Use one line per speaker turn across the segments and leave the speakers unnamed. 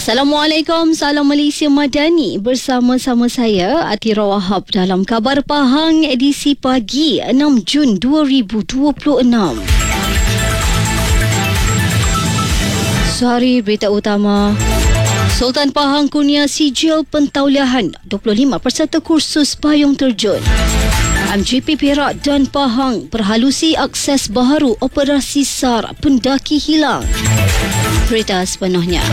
Assalamualaikum, salam Malaysia Madani. Bersama-sama saya Atira Wahab dalam Khabar Pahang edisi pagi 6 Jun 2026. Sehari berita utama. Sultan Pahang kurnia sijil pentauliahan 25 peserta kursus payung terjun. MGP Perak dan Pahang berhalusi akses baharu operasi SAR pendaki hilang. Berita sepenuhnya.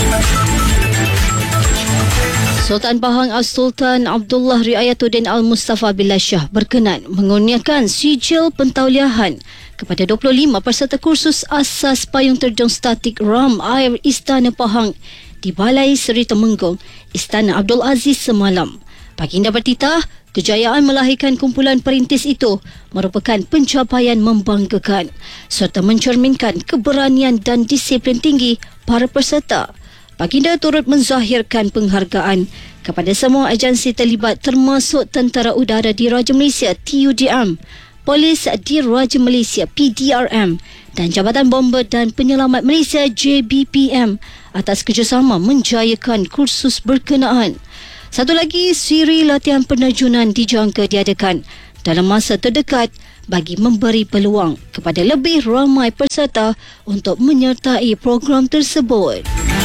Sultan Pahang As-Sultan Abdullah Riayatuddin Al-Mustafa Billah Shah berkenan mengurniakan sijil pentauliahan kepada 25 peserta kursus asas payung terjun statik Ram Air Istana Pahang di Balai Seri Temenggung, Istana Abdul Aziz semalam. Baginda bertitah, kejayaan melahirkan kumpulan perintis itu merupakan pencapaian membanggakan serta mencerminkan keberanian dan disiplin tinggi para peserta. Baginda turut menzahirkan penghargaan kepada semua agensi terlibat termasuk Tentera Udara Diraja Malaysia TUDM, Polis Diraja Malaysia PDRM dan Jabatan Bomber dan Penyelamat Malaysia JBPM atas kerjasama menjayakan kursus berkenaan. Satu lagi, siri latihan penerjunan dijangka diadakan dalam masa terdekat bagi memberi peluang kepada lebih ramai peserta untuk menyertai program tersebut.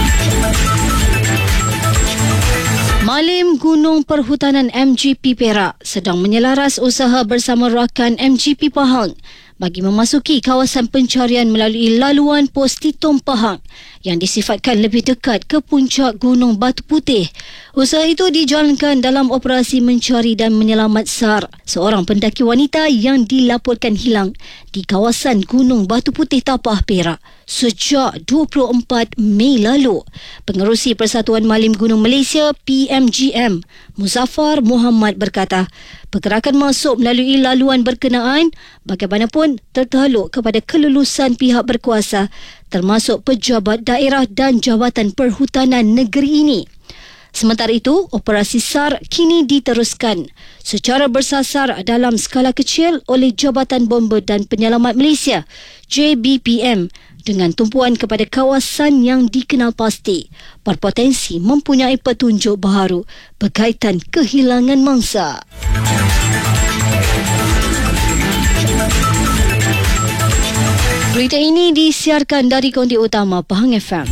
Malim Gunung Perhutanan MGP Perak sedang menyelaras usaha bersama rakan MGP Pahang bagi memasuki kawasan pencarian melalui laluan pos Titom Pahang yang disifatkan lebih dekat ke puncak Gunung Batu Putih. Usaha itu dijalankan dalam operasi mencari dan menyelamat SAR, seorang pendaki wanita yang dilaporkan hilang di kawasan Gunung Batu Putih Tapah Perak sejak 24 Mei lalu. Pengerusi Persatuan Malim Gunung Malaysia PMGM, Muzaffar Muhammad berkata, pergerakan masuk melalui laluan berkenaan bagaimanapun tertaluk kepada kelulusan pihak berkuasa termasuk pejabat daerah dan Jabatan Perhutanan negeri ini. Sementara itu, operasi SAR kini diteruskan secara bersasar dalam skala kecil oleh Jabatan Bomber dan Penyelamat Malaysia JBPM dengan tumpuan kepada kawasan yang dikenal pasti berpotensi mempunyai petunjuk baharu berkaitan kehilangan mangsa. Berita ini disiarkan dari Konti Utama Pahang FM.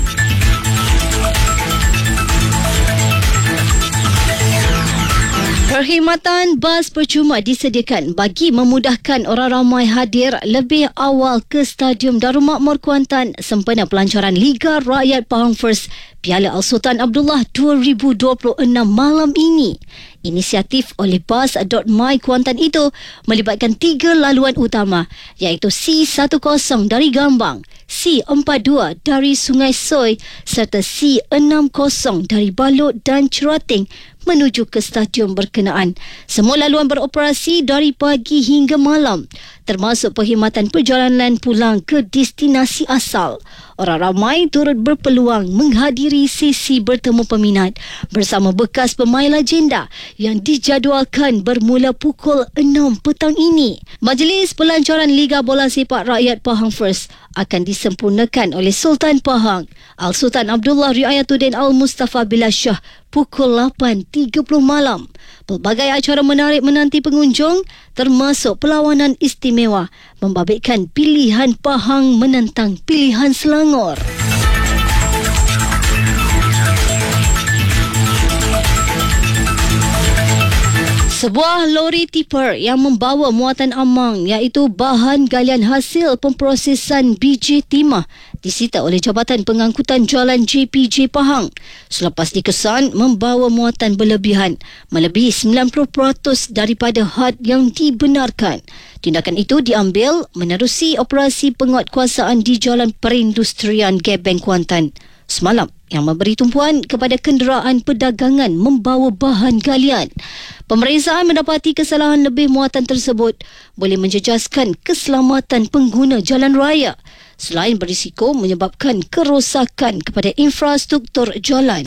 Perkhidmatan bas percuma disediakan bagi memudahkan orang ramai hadir lebih awal ke Stadium Darul Makmur Kuantan sempena pelancaran Liga Rakyat Pahang First Piala Al-Sultan Abdullah 2026 malam ini. Inisiatif oleh Bus.my Kuantan itu melibatkan 3 laluan utama iaitu C10 dari Gambang, C42 dari Sungai Soi serta C60 dari Balot dan Cerating menuju ke stadium berkenaan. Semua laluan beroperasi dari pagi hingga malam, termasuk perkhidmatan perjalanan pulang ke destinasi asal. Orang ramai turut berpeluang menghadiri sesi bertemu peminat bersama bekas pemain legenda yang dijadualkan bermula pukul 6 petang ini. Majlis pelancaran Liga Bola Sepak Rakyat Pahang First akan disempurnakan oleh Sultan Pahang Al-Sultan Abdullah Riayatuddin Al-Mustafa Billah Shah pukul 8.30 malam. Pelbagai acara menarik menanti pengunjung termasuk perlawanan istimewa membabitkan pilihan Pahang menentang pilihan Selangor. Sebuah lori tipper yang membawa muatan amang iaitu bahan galian hasil pemprosesan biji timah disita oleh Jabatan Pengangkutan Jalan JPJ Pahang selepas dikesan membawa muatan berlebihan melebihi 90% daripada had yang dibenarkan. Tindakan itu diambil menerusi operasi penguatkuasaan di Jalan Perindustrian Gebeng Kuantan semalam yang memberi tumpuan kepada kenderaan perdagangan membawa bahan galian. Pemeriksaan mendapati kesalahan lebih muatan tersebut boleh menjejaskan keselamatan pengguna jalan raya selain berisiko menyebabkan kerosakan kepada infrastruktur jalan.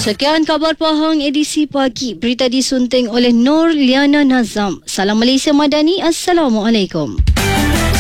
Sekian khabar Pahang edisi pagi. Berita disunting oleh Nur Liana Nazam. Salam Malaysia Madani. Assalamualaikum.